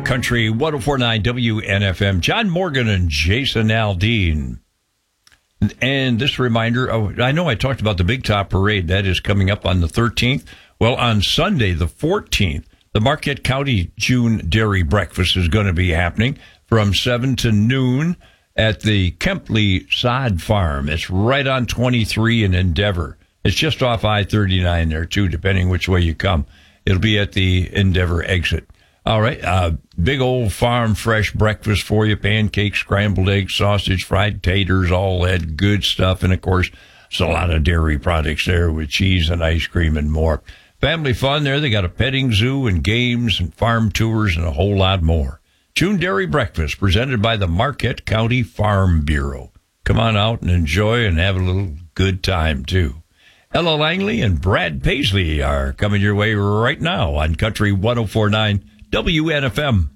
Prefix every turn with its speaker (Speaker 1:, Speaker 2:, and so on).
Speaker 1: Country 104.9 WNFM. John Morgan and Jason Aldean. And this reminder, I know I talked about the Big Top Parade. That is coming up on the 13th. Well, on Sunday, the 14th, the Marquette County June Dairy Breakfast is going to be happening from 7 to noon at the Kempley Sod Farm. It's right on 23 in Endeavor. It's just off I-39 there, too, depending which way you come. It'll be at the Endeavor exit. All right, big old farm fresh breakfast for you, pancakes, scrambled eggs, sausage, fried taters, all that good stuff. And, of course, there's a lot of dairy products there with cheese and ice cream and more. Family fun there. They got a petting zoo and games and farm tours and a whole lot more. June Dairy Breakfast presented by the Marquette County Farm Bureau. Come on out and enjoy and have a little good time, too. Ella Langley and Brad Paisley are coming your way right now on Country 104.9 WNFM.